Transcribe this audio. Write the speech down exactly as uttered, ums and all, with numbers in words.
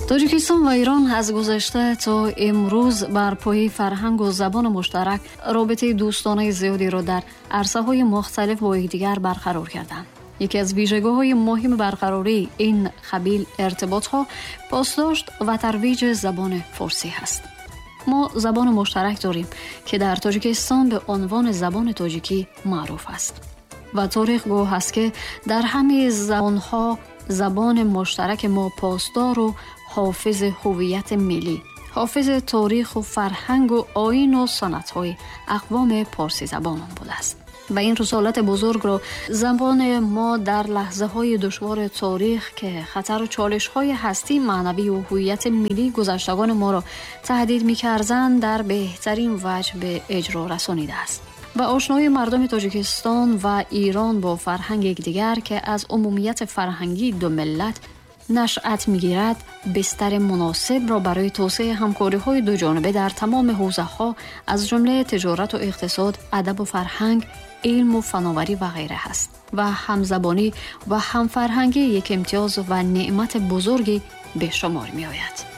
تاجیکستان و ایران از گذشته تا امروز بر پایه فرهنگ و زبان مشترک رابطه دوستانه زیادی را در عرصه‌های مختلف با یکدیگر برقرار کردند. یکی از ویژگی‌های مهم برقراری این قبیل ارتباط‌ها پاسداشت و ترویج زبان فارسی است. ما زبان مشترک داریم که در تاجیکستان به عنوان زبان تاجیکی معروف است و تاریخ گواه است که در همه زبان‌ها زبان مشترک ما پاسدار و حافظ هویت ملی، حافظ تاریخ و فرهنگ و آیین و سنت‌های اقوام پارسی زبانان بوده است. و این رسالت بزرگ را زبان ما در لحظه‌های دشوار تاریخ که خطر و چالش‌های هستی، معنوی و هویت ملی گذشتگان ما را تهدید می‌کردند در بهترین وجه به اجرا رسانیده است. و آشنایی مردم تاجیکستان و ایران با فرهنگ یکدیگر که از عمومیت فرهنگی دو ملت نشأت می‌گیرد، بستر مناسب را برای توسعه همکاری‌های دو جانبه در تمام حوزه‌ها از جمله تجارت و اقتصاد، ادب و فرهنگ، علم و فناوری و غیره است و همزبانی و همفرهنگی یک امتیاز و نعمت بزرگی به شمار می‌آید.